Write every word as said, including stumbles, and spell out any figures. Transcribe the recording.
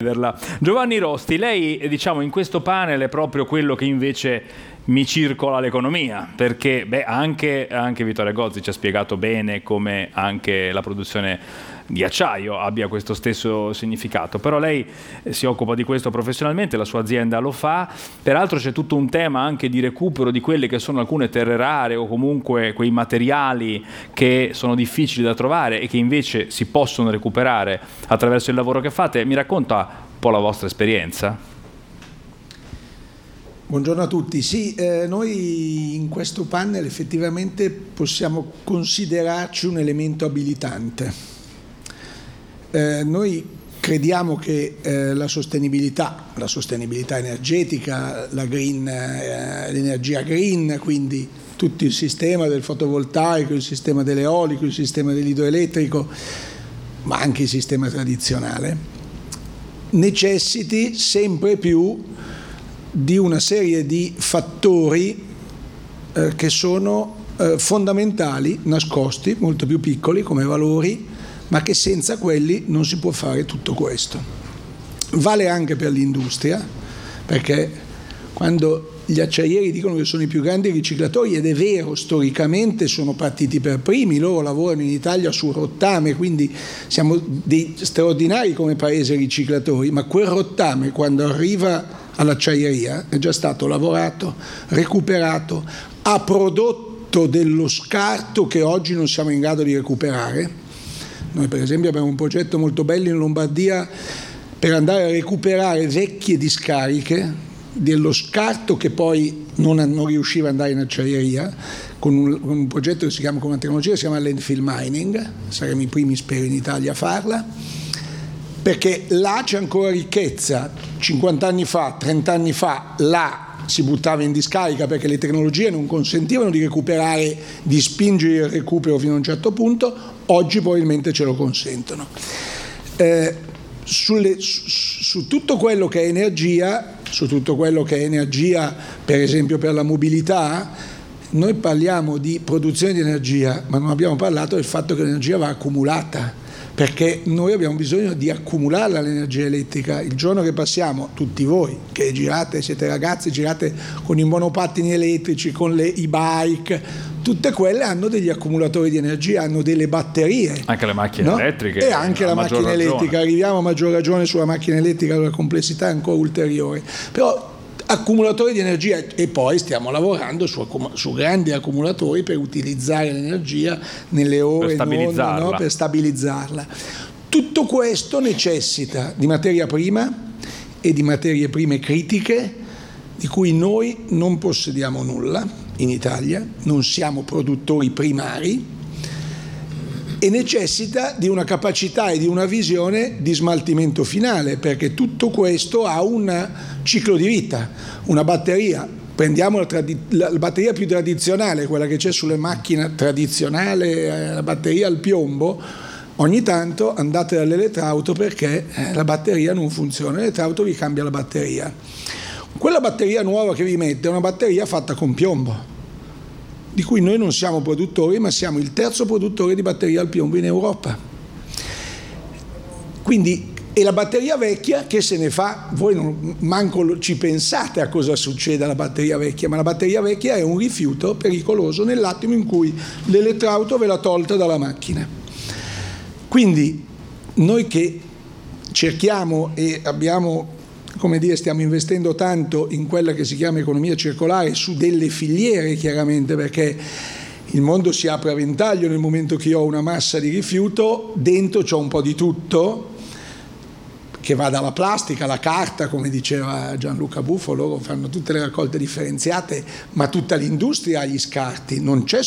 Giovanni Rosti, lei diciamo in questo panel è proprio quello che invece mi circola l'economia, perché beh, anche, anche Vittorio Gozzi ci ha spiegato bene come anche la produzione di acciaio abbia questo stesso significato, però lei si occupa di questo professionalmente, la sua azienda lo fa, peraltro c'è tutto un tema anche di recupero di quelle che sono alcune terre rare o comunque quei materiali che sono difficili da trovare e che invece si possono recuperare attraverso il lavoro che fate. Mi racconta un po' la vostra esperienza? Buongiorno a tutti. Sì, eh, noi in questo panel effettivamente possiamo considerarci un elemento abilitante. Eh, noi crediamo che eh, la sostenibilità, la sostenibilità energetica, la green, eh, l'energia green, quindi tutto il sistema del fotovoltaico, il sistema dell'eolico, il sistema dell'idroelettrico, ma anche il sistema tradizionale, necessiti sempre più di una serie di fattori eh, che sono eh, fondamentali, nascosti, molto più piccoli come valori, ma che senza quelli non si può fare tutto questo. Vale anche per l'industria, perché quando gli acciaieri dicono che sono i più grandi riciclatori, ed è vero, storicamente sono partiti per primi, loro lavorano in Italia sul rottame, quindi siamo dei straordinari come paese riciclatori, ma quel rottame quando arriva all'acciaieria è già stato lavorato, recuperato, ha prodotto dello scarto che oggi non siamo in grado di recuperare. Noi per esempio abbiamo un progetto molto bello in Lombardia per andare a recuperare vecchie discariche dello scarto che poi non, non riusciva ad andare in acciaieria, con un, con un progetto che si chiama, con una tecnologia che si chiama landfill mining, saremo i primi spero in Italia a farla, perché là c'è ancora ricchezza. cinquanta anni fa, trenta anni fa, là si buttava in discarica perché le tecnologie non consentivano di recuperare, di spingere il recupero fino a un certo punto, oggi probabilmente ce lo consentono. Eh, sulle, su, su tutto quello che è energia, su tutto quello che è energia per esempio per la mobilità, noi parliamo di produzione di energia, ma non abbiamo parlato del fatto che l'energia va accumulata, perché noi abbiamo bisogno di accumularla l'energia elettrica. Il giorno che passiamo, tutti voi che girate, siete ragazzi, girate con i monopattini elettrici, con le e-bike, tutte quelle hanno degli accumulatori di energia, hanno delle batterie. Anche le macchine no? elettriche. E anche la macchina ragione. elettrica, arriviamo a maggior ragione sulla macchina elettrica, la complessità è ancora ulteriore. Però accumulatori di energia, e poi stiamo lavorando su, su grandi accumulatori per utilizzare l'energia nelle ore per stabilizzarla. Non, no? per stabilizzarla. Tutto questo necessita di materia prima e di materie prime critiche di cui noi non possediamo nulla in Italia, non siamo produttori primari, e necessita di una capacità e di una visione di smaltimento finale, perché tutto questo ha un ciclo di vita. Una batteria, prendiamo la, tradi- la batteria più tradizionale, quella che c'è sulle macchine tradizionali, eh, la batteria al piombo, ogni tanto andate dall'elettrauto perché eh, la batteria non funziona, l'elettrauto vi cambia la batteria. Quella batteria nuova che vi mette è una batteria fatta con piombo, di cui noi non siamo produttori, ma siamo il terzo produttore di batteria al piombo in Europa. Quindi, e la batteria vecchia che se ne fa? Voi non, manco ci pensate a cosa succede alla batteria vecchia, ma la batteria vecchia è un rifiuto pericoloso nell'attimo in cui l'elettrauto ve l'ha tolta dalla macchina. Quindi noi che cerchiamo e abbiamo, come dire, stiamo investendo tanto in quella che si chiama economia circolare, su delle filiere chiaramente, perché il mondo si apre a ventaglio nel momento che io ho una massa di rifiuto, dentro c'ho un po' di tutto, che va dalla plastica alla carta, come diceva Gianluca Buffo, loro fanno tutte le raccolte differenziate, ma tutta l'industria ha gli scarti, non c'è